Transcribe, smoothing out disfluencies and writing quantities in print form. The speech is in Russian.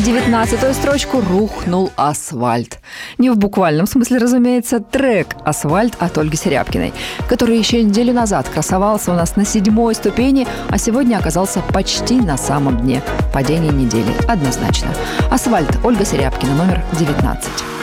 19-ю строчку рухнул асфальт. Не в буквальном смысле, разумеется, трек «Асфальт» от Ольги Серябкиной, который еще неделю назад красовался у нас на 7-й ступени, а сегодня оказался почти на самом дне. Падение недели, однозначно. «Асфальт», Ольга Серябкина, номер 19.